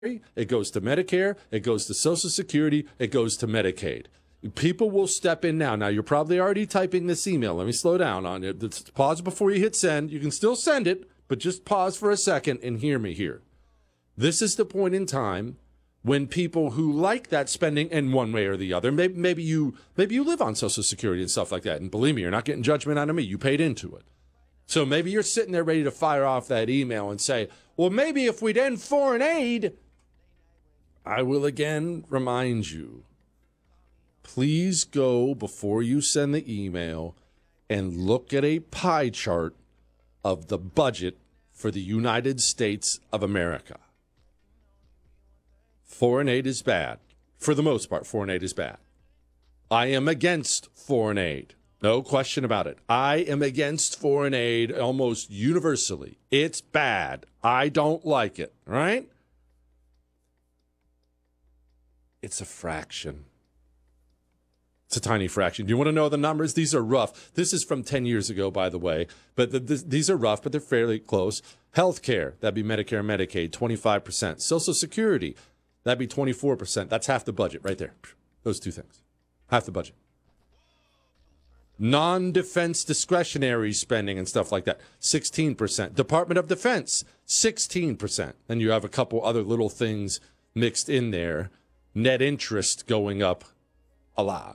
it goes to Medicare, it goes to Social Security, it goes to Medicaid. People will step in now. Now, you're probably already typing this email. Let me slow down on it. Pause before you hit send. You can still send it, but just pause for a second and hear me here. This is the point in time when people who like that spending in one way or the other, maybe you live on Social Security and stuff like that. And believe me, you're not getting judgment out of me. You paid into it. So maybe you're sitting there ready to fire off that email and say, well, maybe if we'd end foreign aid. I will again remind you, please go before you send the email and look at a pie chart of the budget for the United States of America. Foreign aid is bad. For the most part, foreign aid is bad. I am against foreign aid. No question about it. I am against foreign aid almost universally. It's bad. I don't like it, right? It's a fraction. It's a tiny fraction. Do you want to know the numbers? These are rough. This is from 10 years ago, by the way. But these are rough, but they're fairly close. Healthcare, that'd be Medicare and Medicaid, 25%. Social Security, that'd be 24%. That's half the budget right there. Those two things. Half the budget. Non-defense discretionary spending and stuff like that, 16%. Department of Defense, 16%. Then you have a couple other little things mixed in there. Net interest going up a lot.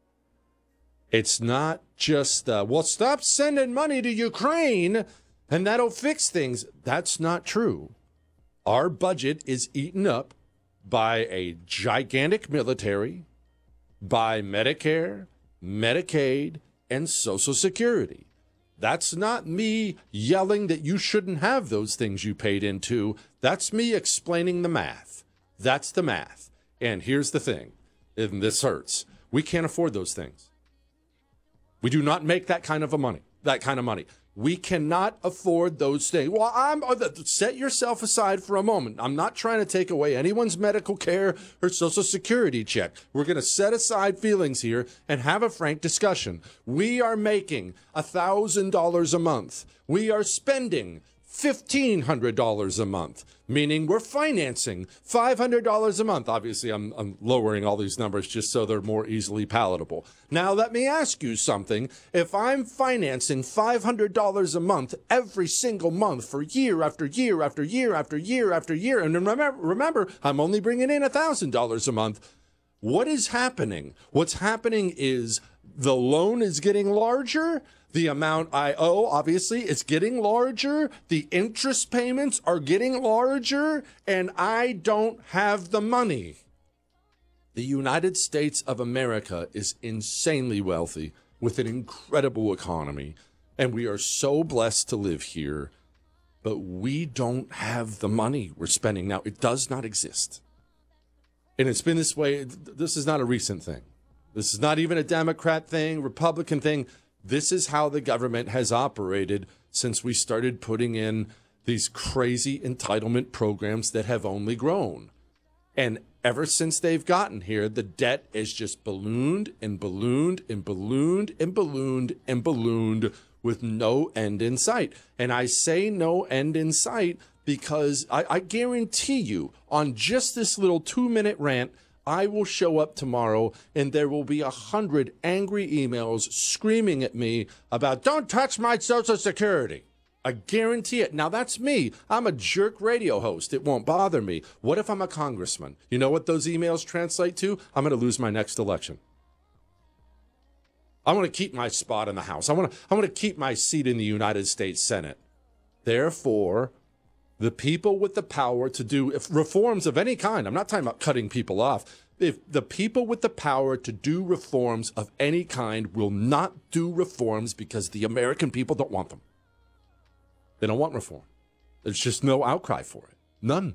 It's not just, well, stop sending money to Ukraine and that'll fix things. That's not true. Our budget is eaten up by a gigantic military, by Medicare, Medicaid, and Social Security. That's not me yelling that you shouldn't have those things you paid into. That's me explaining the math. That's the math. And here's the thing, and this hurts. We can't afford those things. We do not make that kind of money. We cannot afford those things. Well, set yourself aside for a moment. I'm not trying to take away anyone's medical care or Social Security check. We're going to set aside feelings here and have a frank discussion. We are making $1,000 a month. We are spending $1,500 a month, meaning we're financing $500 a month. Obviously, I'm lowering all these numbers just so they're more easily palatable. Now, let me ask you something. If I'm financing $500 a month every single month for year after year after year after year after year, and remember, I'm only bringing in $1,000 a month, what is happening? What's happening is the loan is getting larger. The amount I owe, obviously, is getting larger. The interest payments are getting larger, and I don't have the money. The United States of America is insanely wealthy with an incredible economy, and we are so blessed to live here, but we don't have the money we're spending now. It does not exist. And it's been this way. This is not a recent thing. This is not even a Democrat thing, Republican thing. This is how the government has operated since we started putting in these crazy entitlement programs that have only grown. And ever since they've gotten here, the debt is just ballooned and ballooned and ballooned and ballooned and ballooned with no end in sight. And I say no end in sight because I guarantee you on just this little 2-minute rant, I will show up tomorrow and there will be 100 angry emails screaming at me about don't touch my Social Security. I guarantee it. Now, that's me. I'm a jerk radio host. It won't bother me. What if I'm a congressman? You know what those emails translate to? I'm going to lose my next election. I want to keep my spot in the House. I want to keep my seat in the United States Senate. Therefore, the people with the power to do reforms of any kind, I'm not talking about cutting people off. If the people with the power to do reforms of any kind will not do reforms because the American people don't want them. They don't want reform. There's just no outcry for it. None.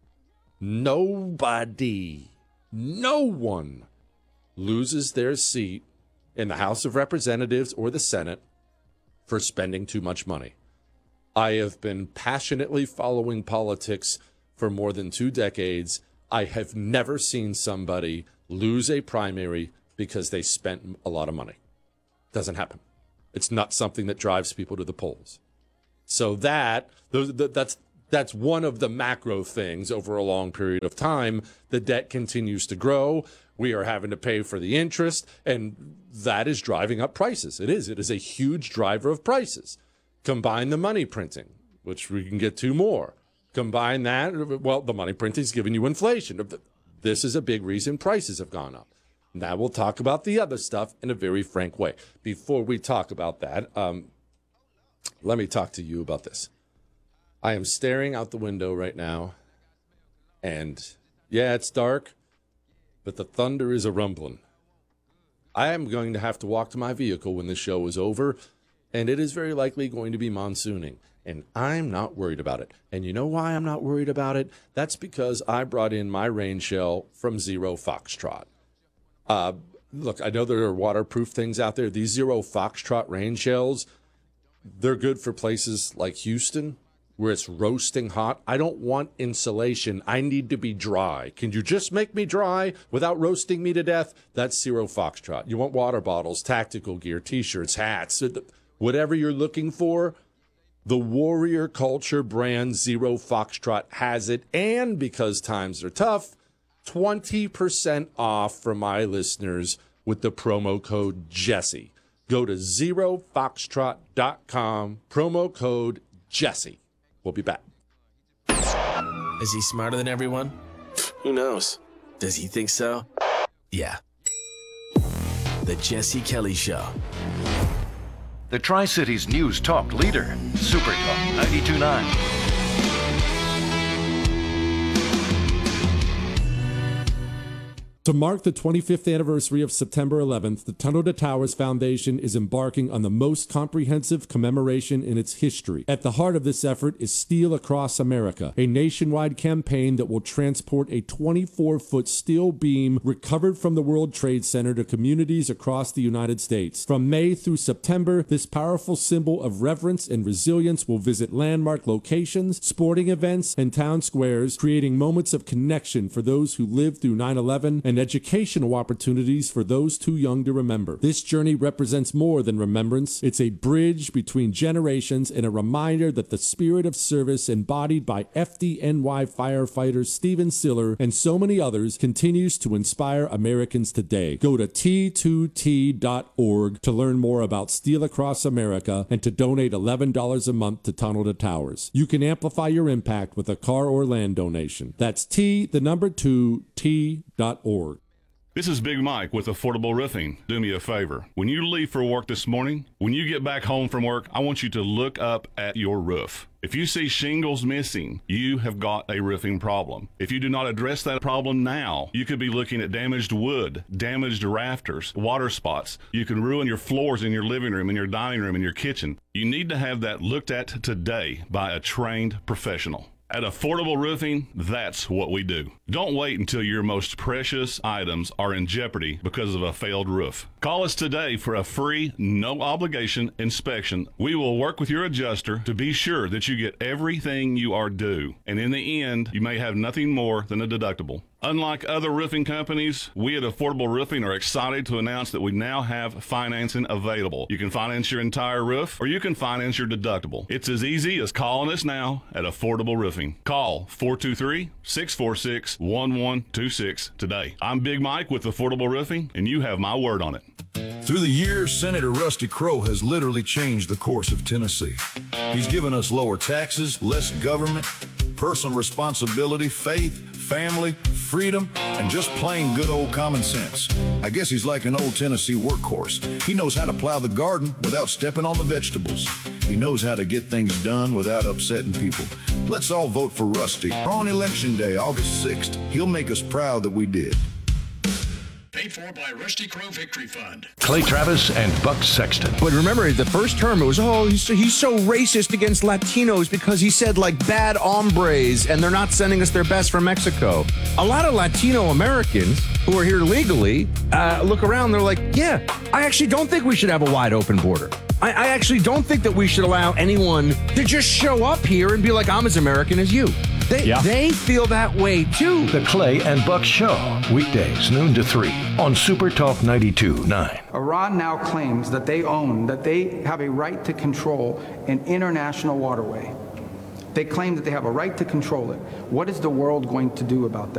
Nobody, no one loses their seat in the House of Representatives or the Senate for spending too much money. I have been passionately following politics for more than 2 decades. I have never seen somebody lose a primary because they spent a lot of money. Doesn't happen. It's not something that drives people to the polls. So that's That's one of the macro things over a long period of time. The debt continues to grow. We are having to pay for the interest, and that is driving up prices. It is. It is a huge driver of prices. Combine the money printing, which we can get to more. Combine that, well, the money printing is giving you inflation. This is a big reason prices have gone up. Now we'll talk about the other stuff in a very frank way. Before we talk about that, let me talk to you about this. I am staring out the window right now, and yeah, it's dark, but the thunder is a-rumbling. I am going to have to walk to my vehicle when this show is over, and it is very likely going to be monsooning, and I'm not worried about it. And you know why I'm not worried about it? That's because I brought in my rain shell from Zero Foxtrot. Look, I know there are waterproof things out there. These Zero Foxtrot rain shells, they're good for places like Houston, where it's roasting hot. I don't want insulation. I need to be dry. Can you just make me dry without roasting me to death? That's Zero Foxtrot. You want water bottles, tactical gear, T-shirts, hats, whatever you're looking for, the Warrior Culture brand Zero Foxtrot has it. And because times are tough, 20% off for my listeners with the promo code Jesse. Go to zerofoxtrot.com, promo code Jesse. We'll be back. Is he smarter than everyone? Who knows? Does he think so? Yeah. The Jesse Kelly Show. The Tri-Cities News Talk leader, Super Talk 92.9. To mark the 25th anniversary of September 11th, the Tunnel to Towers Foundation is embarking on the most comprehensive commemoration in its history. At the heart of this effort is Steel Across America, a nationwide campaign that will transport a 24-foot steel beam recovered from the World Trade Center to communities across the United States. From May through September, this powerful symbol of reverence and resilience will visit landmark locations, sporting events, and town squares, creating moments of connection for those who lived through 9/11 and educational opportunities for those too young to remember. This journey represents more than remembrance. It's a bridge between generations and a reminder that the spirit of service embodied by FDNY firefighter Stephen Siller and so many others continues to inspire Americans today. Go to T2T.org to learn more about Steel Across America and to donate $11 a month to Tunnel to Towers. You can amplify your impact with a car or land donation. That's T2T.org. This is Big Mike with Affordable Roofing. Do me a favor. When you leave for work this morning, when you get back home from work, I want you to look up at your roof. If you see shingles missing, you have got a roofing problem. If you do not address that problem now, you could be looking at damaged wood, damaged rafters, water spots. You can ruin your floors in your living room, in your dining room, in your kitchen. You need to have that looked at today by a trained professional. At Affordable Roofing, that's what we do. Don't wait until your most precious items are in jeopardy because of a failed roof. Call us today for a free, no-obligation inspection. We will work with your adjuster to be sure that you get everything you are due. And in the end, you may have nothing more than a deductible. Unlike other roofing companies, we at Affordable Roofing are excited to announce that we now have financing available. You can finance your entire roof, or you can finance your deductible. It's as easy as calling us now at Affordable Roofing. Call 423-646-1126 today. I'm Big Mike with Affordable Roofing, and you have my word on it. Through the years, Senator Rusty Crowe has literally changed the course of Tennessee. He's given us lower taxes, less government, personal responsibility, faith, family, freedom, and just plain good old common sense. I guess he's like an old Tennessee workhorse. He knows how to plow the garden without stepping on the vegetables. He knows how to get things done without upsetting people. Let's all vote for Rusty. On Election Day, August 6th, he'll make us proud that we did. Paid for by Rusty Crowe Victory Fund. Clay Travis and Buck Sexton. But remember, the first term, it was, he's so racist against Latinos because he said, like, bad hombres, and they're not sending us their best from Mexico. A lot of Latino Americans who are here legally look around, they're like, yeah, I actually don't think we should have a wide open border. I actually don't think that we should allow anyone to just show up here and be like, I'm as American as you. They feel that way, too. The Clay and Buck Show, weekdays, noon to 3 on Super Talk 92.9. Iran now claims that they have a right to control an international waterway. They claim that they have a right to control it. What is the world going to do about that?